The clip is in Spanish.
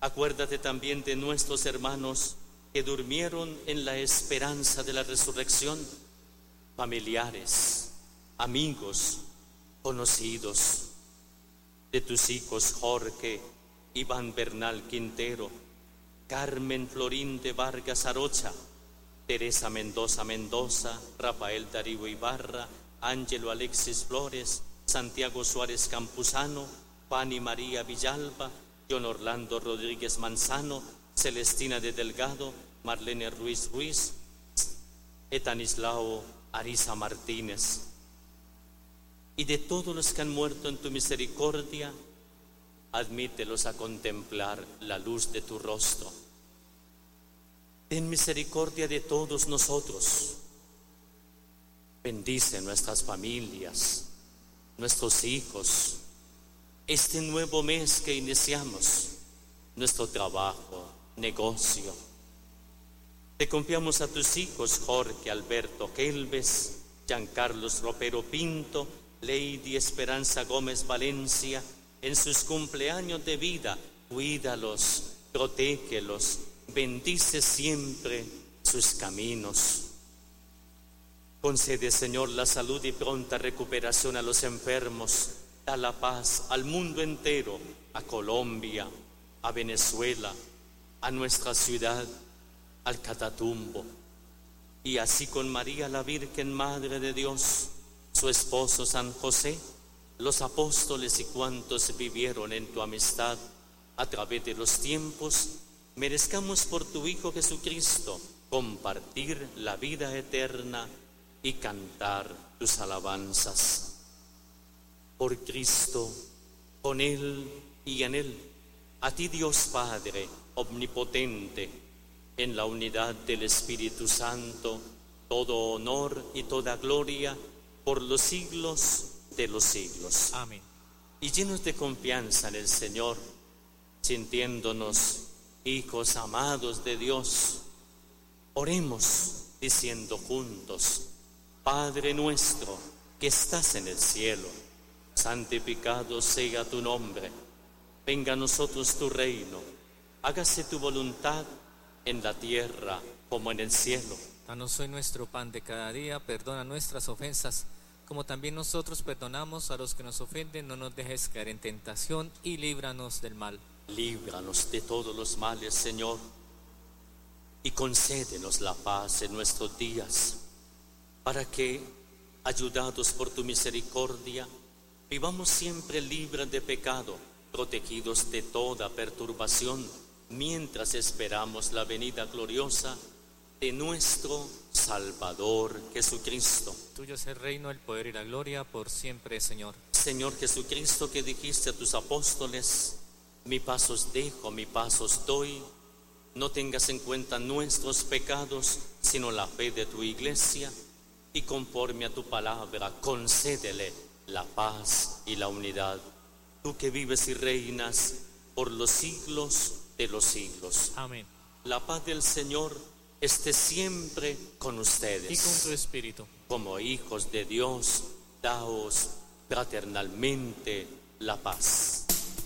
Acuérdate también de nuestros hermanos que durmieron en la esperanza de la resurrección, familiares, amigos, conocidos, de tus hijos Jorge, Iván Bernal Quintero, Carmen Florín de Vargas Arocha, Teresa Mendoza Mendoza, Rafael Darío Ibarra, Ángelo Alexis Flores, Santiago Suárez Campuzano, Fanny María Villalba, John Orlando Rodríguez Manzano, Celestina de Delgado, Marlene Ruiz Ruiz, Etanislao Ariza Martínez, y de todos los que han muerto en tu misericordia, admítelos a contemplar la luz de tu rostro. Ten misericordia de todos nosotros. Bendice nuestras familias, nuestros hijos, este nuevo mes que iniciamos, nuestro trabajo, negocio. Te confiamos a tus hijos Jorge Alberto Kelves, Giancarlos Ropero Pinto, Lady Esperanza Gómez Valencia, en sus cumpleaños de vida. Cuídalos, protégelos, bendice siempre sus caminos. Concede, Señor, la salud y pronta recuperación a los enfermos. Da la paz al mundo entero, a Colombia, a Venezuela, a nuestra ciudad, al Catatumbo. Y así con María la Virgen Madre de Dios, su esposo San José, los apóstoles y cuantos vivieron en tu amistad a través de los tiempos, merezcamos por tu Hijo Jesucristo compartir la vida eterna y cantar tus alabanzas. Por Cristo, con Él y en Él, a ti Dios Padre omnipotente, en la unidad del Espíritu Santo, todo honor y toda gloria por los siglos de los siglos. Amén. Y llenos de confianza en el Señor, sintiéndonos hijos amados de Dios, oremos diciendo juntos: Padre nuestro que estás en el cielo, santificado sea tu nombre. Venga a nosotros tu reino. Hágase tu voluntad en la tierra como en el cielo. Danos hoy nuestro pan de cada día, perdona nuestras ofensas, como también nosotros perdonamos a los que nos ofenden. No nos dejes caer en tentación y líbranos del mal. Líbranos de todos los males, Señor, y concédenos la paz en nuestros días, para que, ayudados por tu misericordia, vivamos siempre libres de pecado, protegidos de toda perturbación, mientras esperamos la venida gloriosa de nuestro Salvador Jesucristo. Tuyo es el reino, el poder y la gloria por siempre, Señor. Señor Jesucristo, que dijiste a tus apóstoles: mi paz os dejo, mi paz os doy. No tengas en cuenta nuestros pecados, sino la fe de tu iglesia, y conforme a tu palabra, concédele la paz y la unidad. Tú que vives y reinas por los siglos de los siglos. Amén. La paz del Señor esté siempre con ustedes. Y con tu espíritu. Como hijos de Dios, daos fraternalmente la paz.